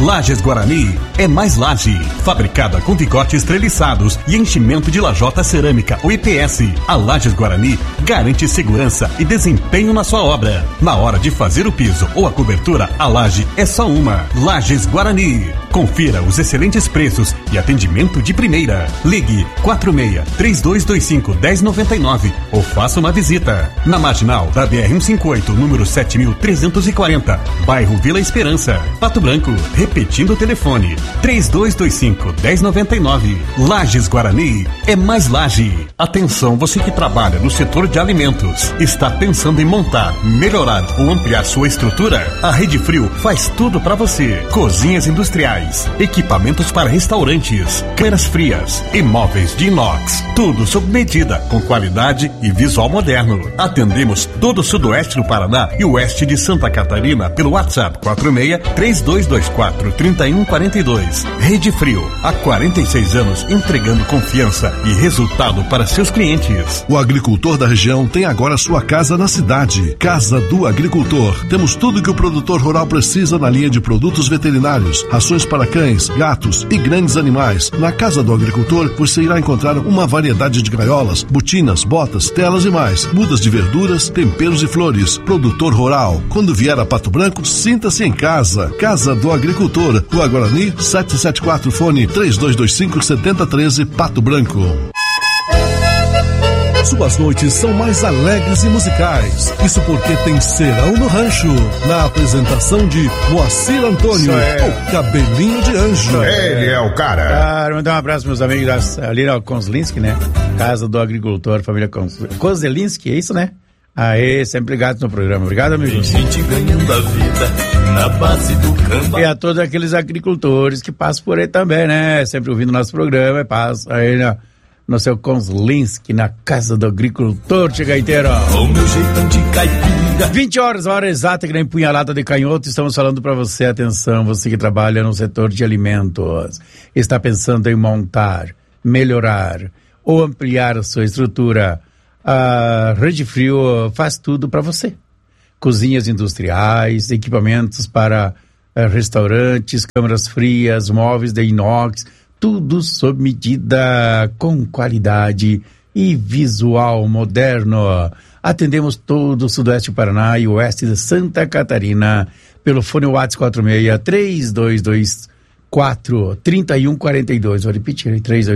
Lajes Guarani é mais laje. Fabricada com picotes treliçados e enchimento de lajota cerâmica ou IPS. A Lajes Guarani garante segurança e desempenho na sua obra. Na hora de fazer o piso ou a cobertura, a laje é só uma. Lajes Guarani. Confira os excelentes preços e atendimento de primeira. Ligue 46-3225-1099 ou faça uma visita. Na marginal da BR-158, número 7340, bairro Vila Esperança, Pato Branco. Repetindo o telefone, 3225-1099. Lajes Guarani é mais laje. Atenção, você que trabalha no setor de alimentos, está pensando em montar, melhorar ou ampliar sua estrutura? A Rede Frio faz tudo para você. Cozinhas industriais, equipamentos para restaurantes, câmeras frias, imóveis de inox, tudo sob medida, com qualidade e visual moderno. Atendemos todo o sudoeste do Paraná e o oeste de Santa Catarina pelo WhatsApp 46-3224-3142. Rede Frio, há 46 anos entregando confiança e resultado para seus clientes. O agricultor da região tem agora sua casa na cidade. Casa do Agricultor. Temos tudo que o produtor rural precisa na linha de produtos veterinários, rações para cães, gatos e grandes animais. Na Casa do Agricultor você irá encontrar uma variedade de gaiolas, botinas, botas, telas e mais. Mudas de verduras, temperos e flores. Produtor rural. Quando vier a Pato Branco, sinta-se em casa. Casa do Agricultor. Rua Guarani, 774, fone 3225-7013, Pato Branco. Suas noites são mais alegres e musicais. Isso porque tem Serão no Rancho. Na apresentação de Moacir Antônio, o Cabelinho de Anjo. Ele é o cara. Mandar um abraço meus amigos ali na Kozlinski, né? Casa do Agricultor, família Kozlinski, é isso, né? Aê, sempre ligados no programa. Obrigado, amigos. Gente ganhando a vida na base do campo. E a todos aqueles agricultores que passam por aí também, né? Sempre ouvindo nosso programa, passa aí no seu Kozlinski, na Casa do Agricultor, chega inteiro. O meu jeitão de caipira. 20 horas, hora exata, que na empunhalada de canhoto, estamos falando para você, atenção, você que trabalha no setor de alimentos, está pensando em montar, melhorar ou ampliar a sua estrutura, a Rede Frio faz tudo para você. Cozinhas industriais, equipamentos para restaurantes, câmaras frias, móveis de inox, tudo sob medida, com qualidade e visual moderno. Atendemos todo o sudoeste do Paraná e o oeste de Santa Catarina pelo fone WhatsApp 46-3224-3142. Vou repetir,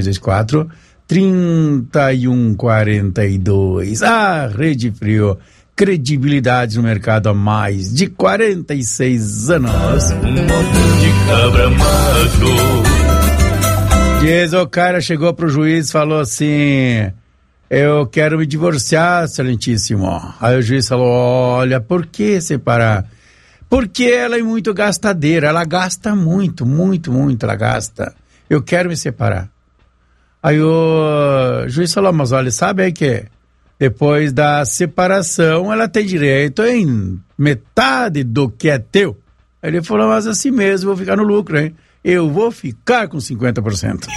3224-3142. A Rede Frio, credibilidade no mercado há mais de 46 anos. De cabra macho. Diz, o cara chegou pro juiz e falou assim: eu quero me divorciar, excelentíssimo. Aí o juiz falou: olha, por que separar? Porque ela é muito gastadeira, ela gasta muito, ela gasta. Eu quero me separar. Aí o juiz falou: mas olha, sabe aí que depois da separação ela tem direito em metade do que é teu. Aí ele falou: mas assim mesmo, vou ficar no lucro, hein? Eu vou ficar com 50%.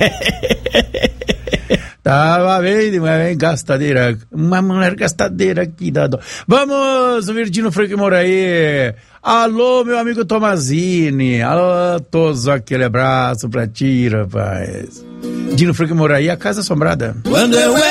Tava bem, gastadeira. Uma mulher gastadeira aqui da dó. Vamos ouvir Dino Franco Moraí. Alô, meu amigo Tomazini. Alô, todos, aquele abraço pra ti, rapaz. Dino Franco Moraí, a Casa Assombrada. Quando eu